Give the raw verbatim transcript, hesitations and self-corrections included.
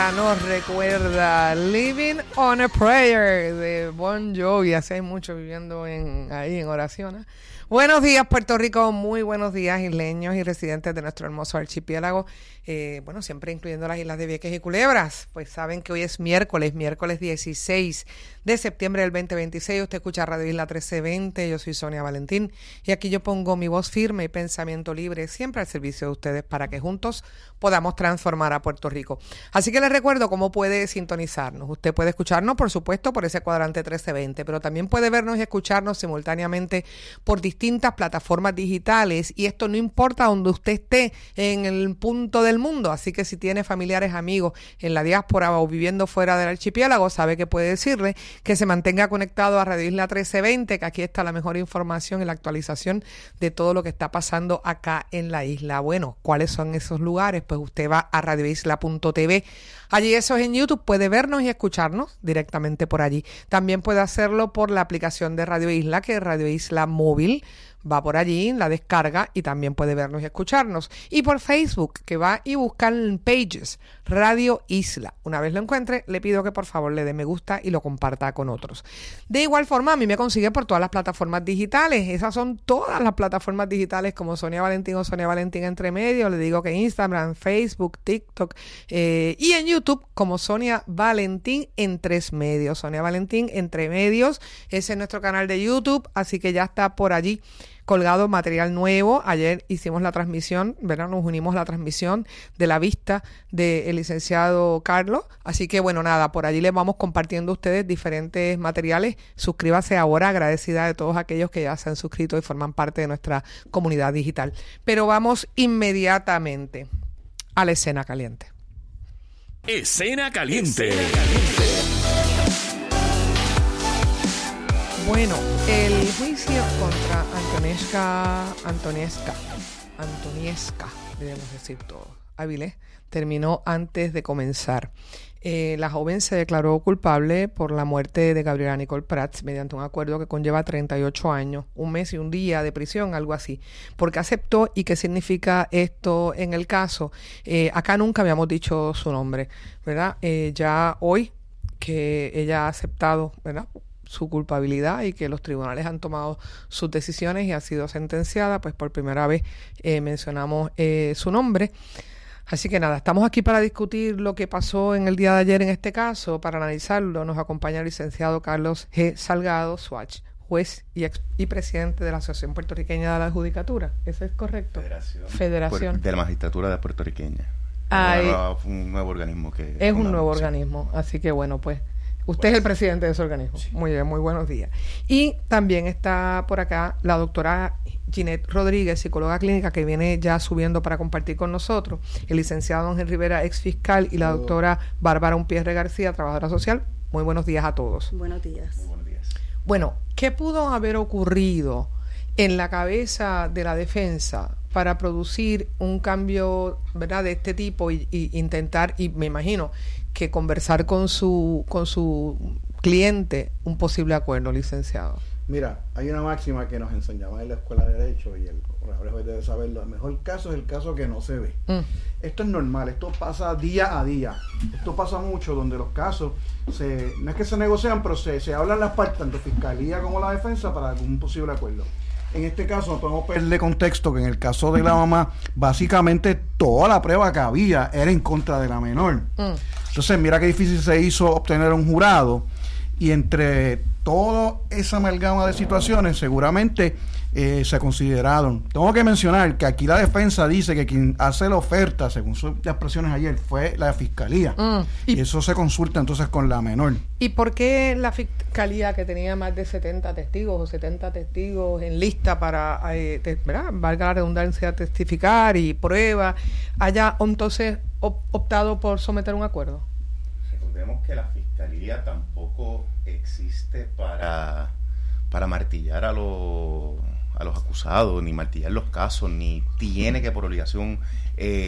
Nos recuerda Living on a Prayer de Bon Jovi. Hace mucho viviendo en, ahí en oración. Buenos días, Puerto Rico. Muy buenos días, isleños y residentes de nuestro hermoso archipiélago. Eh, bueno, siempre incluyendo las islas de Vieques y Culebras. Pues saben que hoy es miércoles, miércoles dieciséis de septiembre del veinte veintiséis. Usted escucha Radio Isla trece veinte. Yo soy Sonia Valentín y aquí yo pongo mi voz firme y pensamiento libre siempre al servicio de ustedes para que juntos podamos transformar a Puerto Rico. Así que les recuerdo cómo puede sintonizarnos. Usted puede escucharnos, por supuesto, por ese cuadrante trece veinte, pero también puede vernos y escucharnos simultáneamente por distintas plataformas digitales, y esto no importa donde usted esté en el punto del mundo. Así que si tiene familiares, amigos en la diáspora o viviendo fuera del archipiélago, sabe que puede decirle que se mantenga conectado a Radio Isla trece veinte, que aquí está la mejor información y la actualización de todo lo que está pasando acá en la isla. Bueno, ¿cuáles son esos lugares? Pues usted va a radio isla punto t v. Allí eso es en YouTube, puede vernos y escucharnos directamente por allí. También puede hacerlo por la aplicación de Radio Isla, que es Radio Isla Móvil. Va por allí, la descarga y también puede vernos y escucharnos. Y por Facebook, que va y busca en Pages, Radio Isla. Una vez lo encuentre, le pido que por favor le dé me gusta y lo comparta con otros. De igual forma, a mí me consigue por todas las plataformas digitales. Esas son todas las plataformas digitales como Sonia Valentín o Sonia Valentín entre medio. Le digo que Instagram, Facebook, TikTok eh, y en YouTube como Sonia Valentín en tres medios. Sonia Valentín entre medios. Ese es nuestro canal de YouTube, así que ya está por allí colgado material nuevo. Ayer hicimos la transmisión, ¿verdad? Nos unimos a la transmisión de la vista del licenciado Carlos. Así que, bueno, nada, por allí les vamos compartiendo a ustedes diferentes materiales. Suscríbase ahora, agradecida de todos aquellos que ya se han suscrito y forman parte de nuestra comunidad digital. Pero vamos inmediatamente a la escena caliente. Escena caliente. Escena caliente. Bueno, el juicio contra Antoniesca, Antoniesca, Antoniesca, debemos decir todo, Avilés, terminó antes de comenzar. Eh, la joven se declaró culpable por la muerte de Gabriela Nicole Prats mediante un acuerdo que conlleva treinta y ocho años, un mes y un día de prisión, algo así. ¿Por qué aceptó y qué significa esto en el caso? Eh, acá nunca habíamos dicho su nombre, ¿verdad? Eh, ya hoy que ella ha aceptado, ¿verdad?, su culpabilidad y que los tribunales han tomado sus decisiones y ha sido sentenciada, pues por primera vez eh, mencionamos eh, su nombre. Así que nada, estamos aquí para discutir lo que pasó en el día de ayer en este caso. Para analizarlo nos acompaña el licenciado Carlos G. Salgado Swatch, juez y, ex, y presidente de la Asociación Puertorriqueña de la Judicatura. ¿Eso es correcto? Federación. Federación. De la Magistratura de Puertorriqueña. Ay, nueva, un nuevo organismo que... Es un una, nuevo sí. organismo, así que bueno, pues... Usted Pues, es el presidente de ese organismo. Sí. Muy bien, muy buenos días. Y también está por acá la doctora Ginette Rodríguez, psicóloga clínica, que viene ya subiendo para compartir con nosotros. El licenciado Ángel Rivera, ex fiscal, y la doctora Bárbara Unpierre García, trabajadora social. Muy buenos días a todos. Buenos días. Muy buenos días. Bueno, ¿qué pudo haber ocurrido en la cabeza de la defensa para producir un cambio, ¿verdad?, de este tipo y, y intentar, y me imagino que conversar con su con su cliente un posible acuerdo, licenciado? Mira, hay una máxima que nos enseñaban en la escuela de Derecho y el honorable debe saberlo. El mejor caso es el caso que no se ve. Mm. Esto es normal, esto pasa día a día. Esto pasa mucho donde los casos, se, no es que se negocian, pero se, se hablan las partes, tanto fiscalía como la defensa, para algún posible acuerdo. En este caso, no podemos perder contexto que en el caso de la mamá, básicamente toda la prueba que había era en contra de la menor. Mm. Entonces, mira qué difícil se hizo obtener un jurado, y entre toda esa amalgama de situaciones, seguramente eh, se consideraron. Tengo que mencionar que aquí la defensa dice que quien hace la oferta, según sus expresiones ayer, fue la fiscalía. Mm. Y, y eso se consulta entonces con la menor. ¿Y por qué la fiscalía, que tenía más de setenta testigos o setenta testigos en lista para, eh, te, ¿verdad?, valga la redundancia, testificar y prueba, haya entonces optado por someter un acuerdo? Recordemos que la fiscalía tampoco existe para, para martillar a los, a los acusados, ni martillar los casos, ni tiene que por obligación eh,